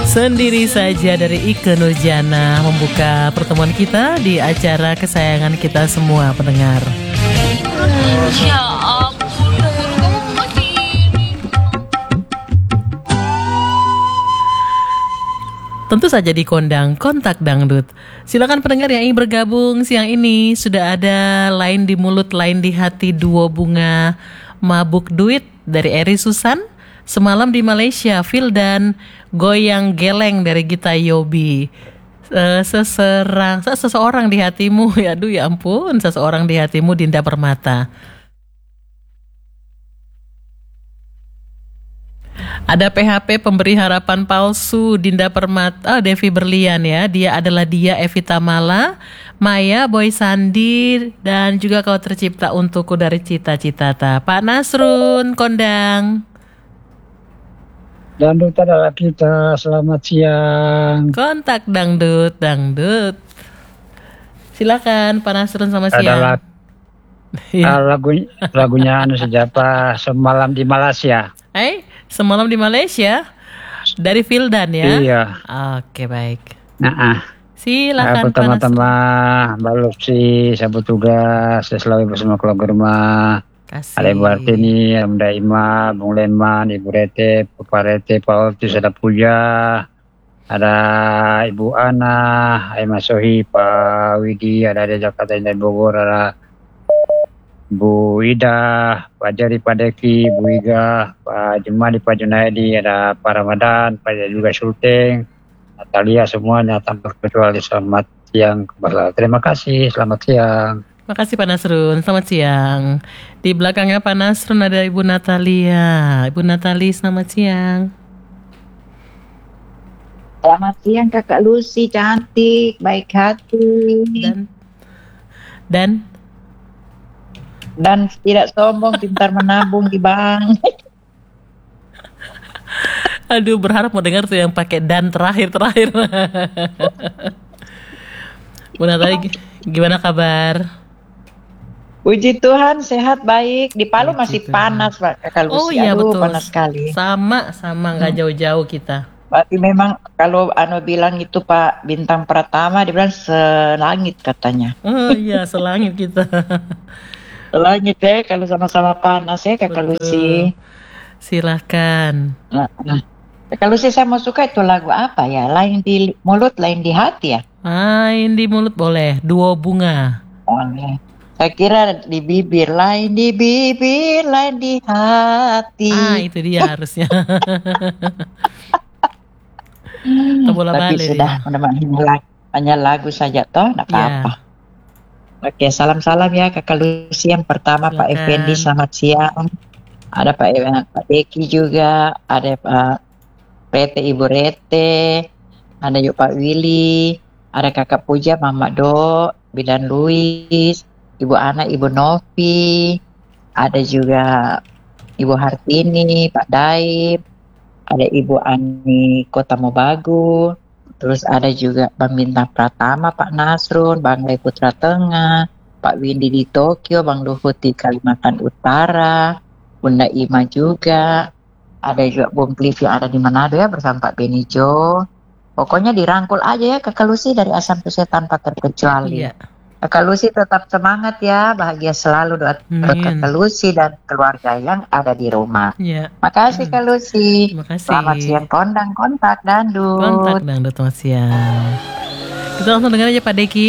Sendiri saja dari Ike Nurjana membuka pertemuan kita di acara kesayangan kita semua pendengar. Ya ampun, kamu masih ini. Tentu saja di Kondang Kontak Dangdut. Silakan pendengar yang ingin bergabung siang ini. Sudah ada Lain di Mulut, Lain di Hati, Duo Bunga Mabuk Duit dari Eri Susan. Semalam di Malaysia, Phil dan Goyang Geleng dari Gita Yobi. Seseorang di hatimu, aduh ya ampun, seseorang di hatimu, Dinda Permata. Ada PHP pemberi harapan palsu, Dinda Permata, Devi Berlian ya. Dia adalah dia, Evita Mala, Maya, Boy Sandi, dan juga Kau Tercipta Untukku dari Cita-Cita. Pak Nasrun, Kondang. Dangdut adalah kita, selamat siang. Kontak Dangdut. Silakan Pak Nasrun, selamat siang. Lagunya siapa? Semalam di Malaysia. Semalam di Malaysia dari Vildan ya. Iya. Oke, baik. Silakan pertama-tama Mbak Lutfi, sahabat tugas, saya selalu bersama keluarga rumah. Ada Ibu Artini, Amda Ima, Bung Leman, Ibu Rete, Bapak Rete, Pak Otis, ada Puja, ada Ibu Ana, Aima Sohi, Pak Widi, ada Jakarta Indah Bogor, ada Bu Ida, Pak Jari, Pak Deki, Bu Iga, Pak Jumadi, Pak Junaidi, ada Pak Ramadan, Pak juga Sulteng, Natalia, semuanya tanpa kecuali selamat siang. Terima kasih, selamat siang. Makasih Pak Nasrun, selamat siang. Di belakangnya Pak Nasrun ada Ibu Natalia. Ibu Natali, selamat siang. Selamat siang Kakak Lucy, cantik, baik hati. Dan tidak sombong, pintar menabung di bank. Aduh, berharap mau dengar tuh yang pakai dan terakhir. Bu Natali, gimana kabar? Puji Tuhan, sehat baik. Di Palu masih panas, Pak Kakak Lucy. Oh iya, betul. Panas sekali. Sama nggak jauh-jauh kita. Berarti memang kalau bilang itu Pak Bintang Pratama, dia bilang selangit katanya. Oh iya, selangit kita. Selangit ya, kalau sama-sama panas ya Kakak Lucy. Silahkan. Kakak Lucy, saya mau suka itu lagu apa ya? Lain di mulut, lain di hati ya? Lain di mulut boleh, Duo Bunga. Boleh. Saya kira di bibir, lain di bibir, lain di hati. Itu dia harusnya. Tapi sudah, hanya lagu saja toh, tidak apa-apa. Oke, salam-salam ya Kakak Lucy. Yang pertama Pak Effendi, selamat siang. Ada Pak Deki juga, ada Pak Rete, Ibu Rete, ada juga Pak Willy, ada Kakak Puja, Mama Do, Bidan Luis, Ibu Ana, Ibu Novi, ada juga Ibu Hartini, Pak Daib, ada Ibu Ani Kota Mobagu, terus ada juga Bang Bintang Pratama, Pak Nasrun, Bang Lei Putra Tengah, Pak Windy di Tokyo, Bang Luhut di Kalimantan Utara, Bunda Ima juga, ada juga Bung Cliff yang ada di Manado ya bersama Pak Benijo. Pokoknya dirangkul aja ya Kakak Lucy dari A sampai Z tanpa terkecuali. Iya. Kakak Lucy tetap semangat ya, bahagia selalu doa Kakak Lucy dan keluarga yang ada di rumah. Yeah. Makasih Kak Lucy. Makasih. Selamat siang Kondang Kontak Dangdut. Kontak Dangdut, selamat siang. Kita langsung dengar aja Pak Deki.